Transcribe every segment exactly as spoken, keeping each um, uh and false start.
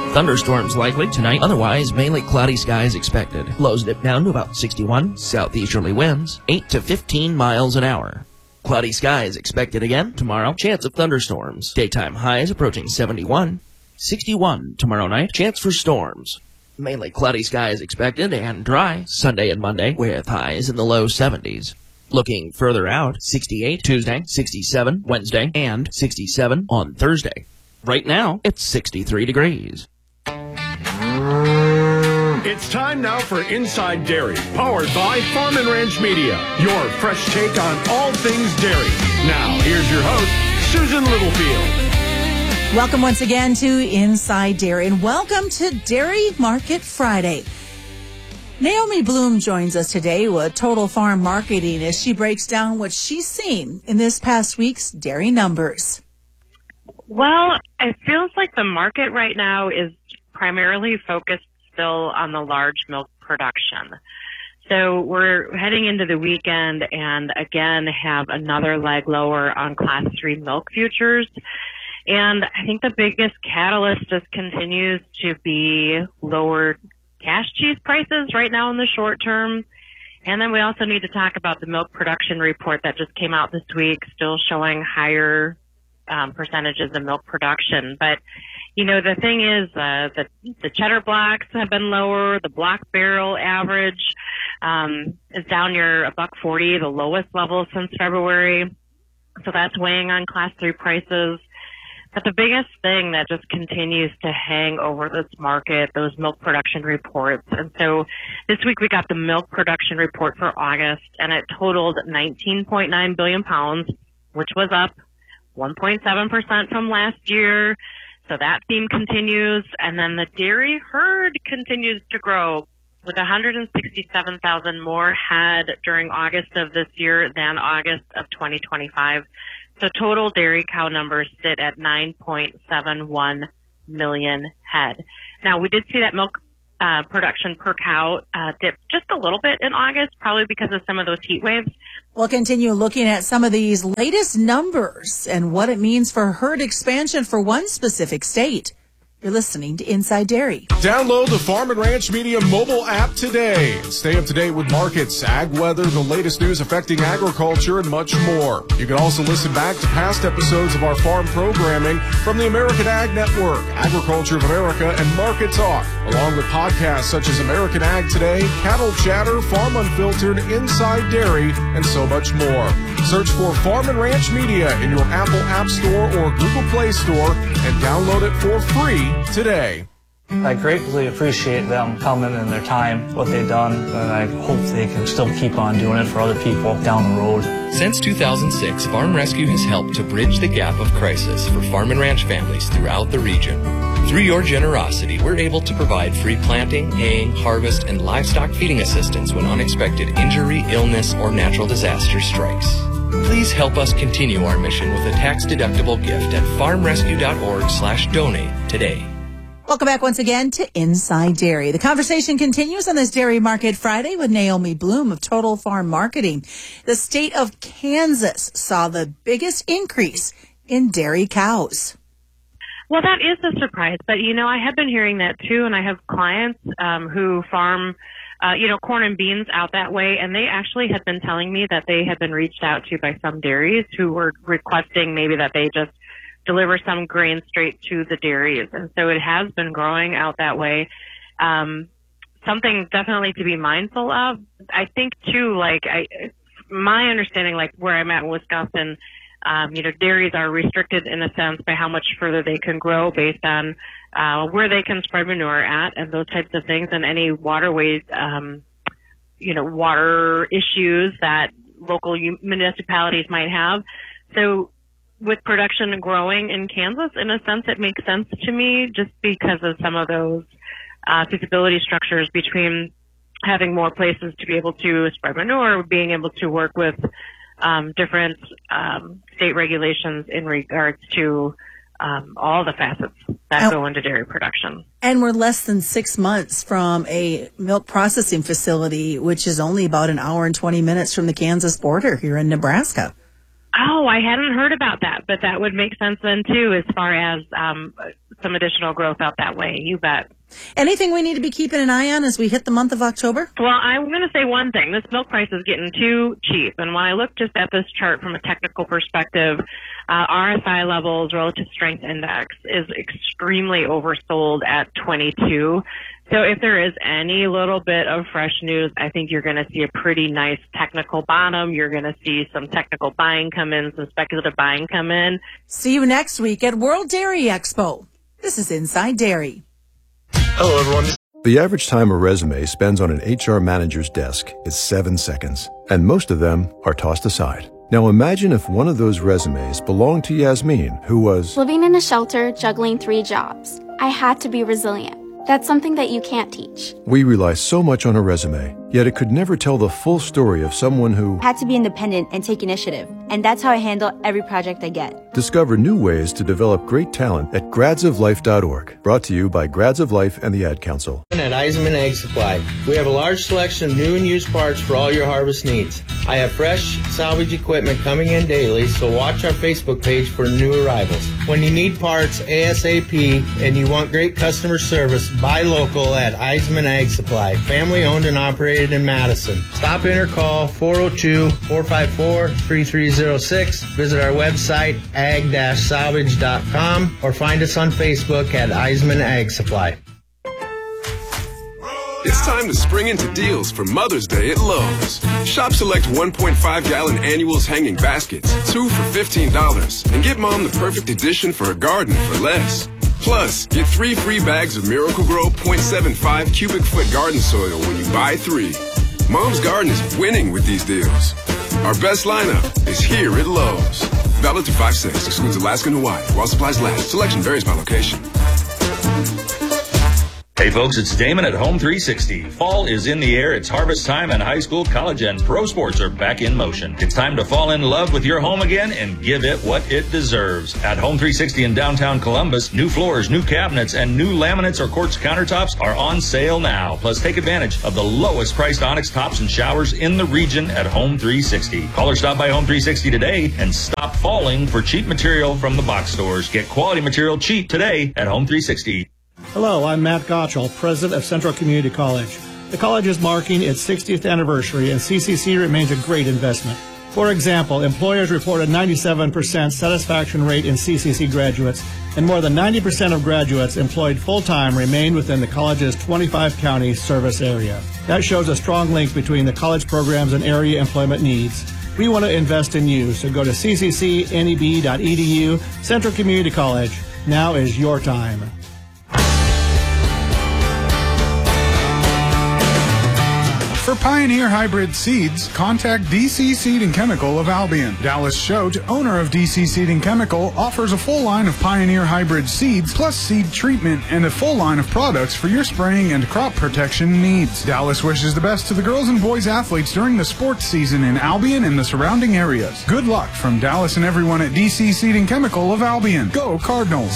Thunderstorms likely tonight, otherwise mainly cloudy skies expected. Lows dip down to about sixty-one, southeasterly winds, eight to fifteen miles an hour. Cloudy skies expected again tomorrow, chance of thunderstorms. Daytime highs approaching seventy-one, sixty-one tomorrow night, chance for storms. Mainly cloudy skies expected and dry Sunday and Monday with highs in the low seventies. Looking further out, sixty-eight Tuesday, sixty-seven Wednesday, and sixty-seven on Thursday. Right now, it's sixty-three degrees. It's time now for Inside Dairy, powered by Farm and Ranch Media, your fresh take on all things dairy. Now, here's your host, Susan Littlefield. Welcome once again to Inside Dairy, and welcome to Dairy Market Friday. Naomi Bloom joins us today with Total Farm Marketing as she breaks down what she's seen in this past week's dairy numbers. Well, it feels like the market right now is primarily focused still on the large milk production. So we're heading into the weekend and again have another leg lower on class three milk futures. And I think the biggest catalyst just continues to be lower cash cheese prices right now in the short term. And then we also need to talk about the milk production report that just came out this week, still showing higher um, percentages of milk production. But, you know, the thing is, uh, the, the cheddar blocks have been lower. The block barrel average um, is down near a buck forty, the lowest level since February. So that's weighing on class three prices. But the biggest thing that just continues to hang over this market, those milk production reports. And so this week we got the milk production report for August, and it totaled nineteen point nine billion pounds, which was up one point seven percent from last year. So that theme continues. And then the dairy herd continues to grow with one hundred sixty-seven thousand more head during August of this year than August of twenty twenty-five. So total dairy cow numbers sit at nine point seven one million head. Now, we did see that milk uh, production per cow uh, dip just a little bit in August, probably because of some of those heat waves. We'll continue looking at some of these latest numbers and what it means for herd expansion for one specific state. You're listening to Inside Dairy. Download the Farm and Ranch Media mobile app today and stay up to date with markets, ag weather, the latest news affecting agriculture, and much more. You can also listen back to past episodes of our farm programming from the American Ag Network, Agriculture of America, and Market Talk, along with podcasts such as American Ag Today, Cattle Chatter, Farm Unfiltered, Inside Dairy, and so much more. Search for Farm and Ranch Media in your Apple App Store or Google Play Store and download it for free today. I greatly appreciate them coming and their time, what they've done, and I hope they can still keep on doing it for other people down the road. Since two thousand six, Farm Rescue has helped to bridge the gap of crisis for farm and ranch families throughout the region. Through your generosity, we're able to provide free planting, haying, harvest, and livestock feeding assistance when unexpected injury, illness, or natural disaster strikes. Please help us continue our mission with a tax-deductible gift at farmrescue.org slash donate today. Welcome back once again to Inside Dairy. The conversation continues on this Dairy Market Friday with Naomi Bloom of Total Farm Marketing. The state of Kansas saw the biggest increase in dairy cows. Well, that is a surprise, but, you know, I have been hearing that, too, and I have clients um, who farm, uh, you know, corn and beans out that way, and they actually had been telling me that they had been reached out to by some dairies who were requesting maybe that they just deliver some grain straight to the dairies, and so it has been growing out that way. Um, something definitely to be mindful of. I think, too, like, I, my understanding, like, where I'm at in Wisconsin, Um, you know, dairies are restricted in a sense by how much further they can grow based on uh, where they can spread manure at and those types of things, and any waterways, um, you know, water issues that local municipalities might have. So with production growing in Kansas, in a sense, it makes sense to me just because of some of those uh, feasibility structures between having more places to be able to spread manure, being able to work with Um, different um, state regulations in regards to um, all the facets that oh. go into dairy production. And we're less than six months from a milk processing facility, which is only about an hour and twenty minutes from the Kansas border here in Nebraska. Oh, I hadn't heard about that, but that would make sense then, too, as far as um, some additional growth out that way. You bet. Anything we need to be keeping an eye on as we hit the month of October? Well, I'm going to say one thing. This milk price is getting too cheap. And when I look just at this chart from a technical perspective, uh, R S I levels, relative strength index, is extremely oversold at twenty-two. So if there is any little bit of fresh news, I think you're going to see a pretty nice technical bottom. You're going to see some technical buying come in, some speculative buying come in. See you next week at World Dairy Expo. This is Inside Dairy. Hello, everyone. The average time a resume spends on an H R manager's desk is seven seconds, and most of them are tossed aside. Now imagine if one of those resumes belonged to Yasmin, who was living in a shelter, juggling three jobs. I had to be resilient. That's something that you can't teach. We rely so much on a resume, yet it could never tell the full story of someone who had to be independent and take initiative. And that's how I handle every project I get. Discover new ways to develop great talent at grads of life dot org. Brought to you by Grads of Life and the Ad Council. At Eisenman Ag Supply, we have a large selection of new and used parts for all your harvest needs. I have fresh salvage equipment coming in daily, so watch our Facebook page for new arrivals. When you need parts ASAP and you want great customer service, buy local at Eisenman Ag Supply, family owned and operated in Madison. Stop in or call four oh two, four five four, three three zero six. Visit our website ag dash salvage dot com or find us on Facebook at Eisenman Ag Supply. It's time to spring into deals for Mother's Day at Lowe's. Shop select one point five gallon annuals hanging baskets, two for fifteen dollars, and get Mom the perfect addition for her garden for less. Plus, get three free bags of Miracle-Gro point seven five cubic foot garden soil when you buy three. Mom's garden is winning with these deals. Our best lineup is here at Lowe's. Valid through five six, excludes Alaska and Hawaii. While supplies last, selection varies by location. Hey folks, it's Damon at Home three sixty. Fall is in the air, it's harvest time, and high school, college, and pro sports are back in motion. It's time to fall in love with your home again and give it what it deserves. At Home three sixty in downtown Columbus, new floors, new cabinets, and new laminates or quartz countertops are on sale now. Plus, take advantage of the lowest priced Onyx tops and showers in the region at Home three sixty. Call or stop by Home three sixty today and stop falling for cheap material from the box stores. Get quality material cheap today at Home three sixty. Hello, I'm Matt Gottschall, president of Central Community College. The college is marking its sixtieth anniversary, and C C C remains a great investment. For example, employers report a ninety-seven percent satisfaction rate in C C C graduates, and more than ninety percent of graduates employed full-time remain within the college's twenty-five county service area. That shows a strong link between the college programs and area employment needs. We want to invest in you, so go to c c c n e b dot e d u. Central Community College. Now is your time. For Pioneer Hybrid Seeds, contact D C Seed and Chemical of Albion. Dallas Choate, owner of D C Seed and Chemical, offers a full line of Pioneer Hybrid seeds plus seed treatment and a full line of products for your spraying and crop protection needs. Dallas wishes the best to the girls and boys athletes during the sports season in Albion and the surrounding areas. Good luck from Dallas and everyone at D C Seed and Chemical of Albion. Go Cardinals!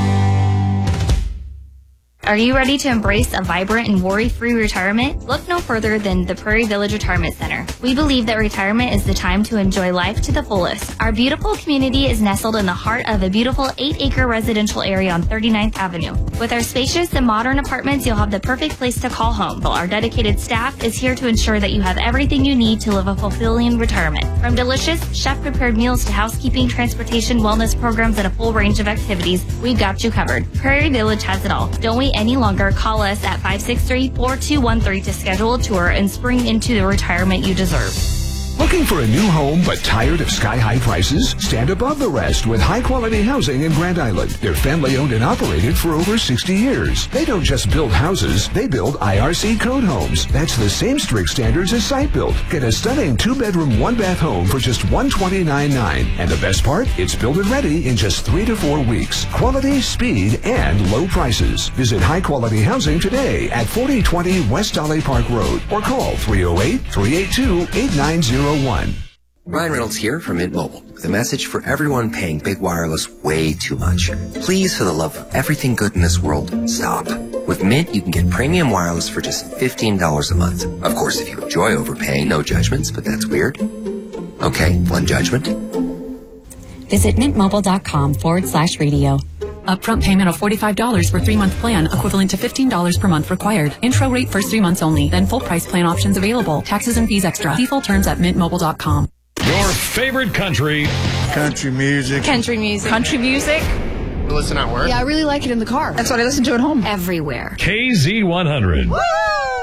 Are you ready to embrace a vibrant and worry-free retirement? Look no further than the Prairie Village Retirement Center. We believe that retirement is the time to enjoy life to the fullest. Our beautiful community is nestled in the heart of a beautiful eight-acre residential area on thirty-ninth Avenue. With our spacious and modern apartments, you'll have the perfect place to call home. While our dedicated staff is here to ensure that you have everything you need to live a fulfilling retirement. From delicious, chef-prepared meals to housekeeping, transportation, wellness programs, and a full range of activities, we've got you covered. Prairie Village has it all. Don't wait any longer. Call us at five six three, four two one three to schedule a tour and spring into the retirement you deserve. Looking for a new home but tired of sky-high prices? Stand above the rest with high-quality housing in Grand Island. They're family-owned and operated for over sixty years. They don't just build houses, they build I R C code homes. That's the same strict standards as site built. Get a stunning two-bedroom, one-bath home for just one hundred twenty-nine thousand dollars. And the best part? It's built and ready in just three to four weeks. Quality, speed, and low prices. Visit High Quality Housing today at forty twenty West Dolly Park Road or call three oh eight, three eight two, eight nine zero one. Ryan Reynolds here from Mint Mobile with a message for everyone paying big wireless way too much. Please, for the love of everything good in this world, stop. With Mint, you can get premium wireless for just fifteen dollars a month. Of course, if you enjoy overpaying, no judgments, but that's weird. Okay, one judgment. Visit mintmobile.com forward slash radio. Upfront payment of forty-five dollars for three-month plan, equivalent to fifteen dollars per month required. Intro rate first three months only. Then full price plan options available. Taxes and fees extra. See full terms at mint mobile dot com. Your favorite country. Country music. Country music. Country music. You listen at work? Yeah, I really like it in the car. That's what I listen to at home. Everywhere. K Z one hundred. Woo!